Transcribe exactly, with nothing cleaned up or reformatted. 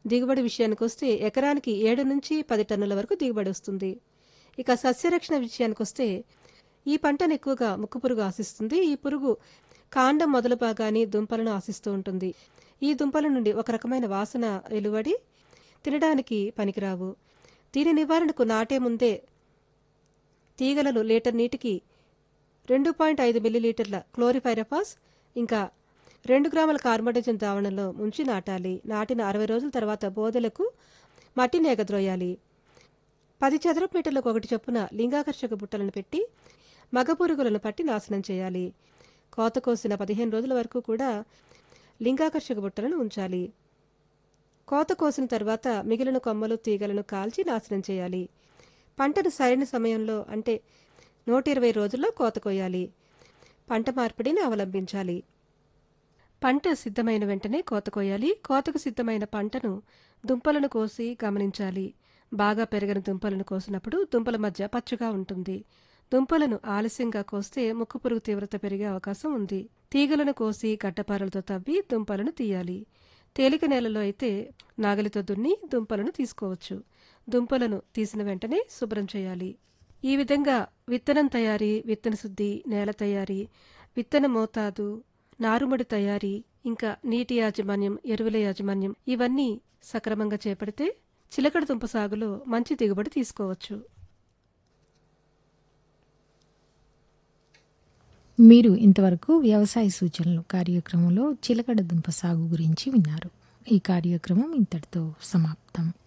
దిగుబడి విషయానికొస్తే ఎకరానికి ఏడు నుంచి పది టన్నుల వరకు దిగుబడి వస్తుంది. ఇక సస్యరక్షణ విషయానికొస్తే ఈ పంటను ఎక్కువగా ముక్కుపురుగు ఆశిస్తుంది. ఈ పురుగు కాండం మొదలు భాగాన్ని దుంపలను ఆశిస్తూ ఉంటుంది. ఈ దుంపల నుండి ఒక రకమైన వాసన వెలువడి తినడానికి పనికిరావు. దీని నివారణకు నాటే ముందే తీగలను లీటర్ నీటికి రెండు పాయింట్ ఐదు మిల్లీలీటర్ల క్లోరిఫైరఫాస్ ఇంకా రెండు గ్రాముల కార్బోడజన్ ద్రావణంలో ముంచి నాటాలి. నాటిన అరవై రోజుల తర్వాత బోదెలకు మట్టిని ఎగద్రోయాలి. పది చదరపు మీటర్లకు ఒకటి చొప్పున లింగాకర్షక బుట్టలను పెట్టి మగ పురుగులను పట్టి నాశనం చేయాలి. కోత కోసిన పదిహేను రోజుల వరకు కూడా లింగాకర్షక బుట్టలను ఉంచాలి. కోత కోసిన తర్వాత మిగిలిన కొమ్మలు తీగలను కాల్చి నాశనం చేయాలి. పంటను సరైన సమయంలో అంటే నూట ఇరవై రోజుల్లో కోత కోయాలి. పంట మార్పిడిని అవలంబించాలి. పంట సిద్ధమైన వెంటనే కోత కోయాలి. కోతకు సిద్ధమైన పంటను దుంపలను కోసి గమనించాలి. బాగా పెరిగిన దుంపలను కోసినప్పుడు దుంపల మధ్య పచ్చగా ఉంటుంది. దుంపలను ఆలస్యంగా కోస్తే ముక్కుపురుగు తీవ్రత పెరిగే అవకాశం ఉంది. తీగలను కోసి గడ్డపారలతో తవ్వి దుంపలను తీయాలి. తేలిక నేలలో అయితే నాగలితో దున్ని దుంపలను తీసుకోవచ్చు. దుంపలను తీసిన వెంటనే శుభ్రం చేయాలి. ఈ విధంగా విత్తనం తయారీ, విత్తన శుద్ధి, నేల తయారీ, విత్తన మోతాదు, నారుమడి తయారీ, ఇంకా నీటి యాజమాన్యం, ఎరువుల యాజమాన్యం ఇవన్నీ సక్రమంగా చేపడితే చిలకడ దుంప సాగులో మంచి దిగుబడి తీసుకోవచ్చు. మీరు ఇంతవరకు వ్యవసాయ సూచనలు కార్యక్రమంలో చిలకడ దుంప సాగు గురించి విన్నారు. ఈ కార్యక్రమం ఇంతటితో సమాప్తం.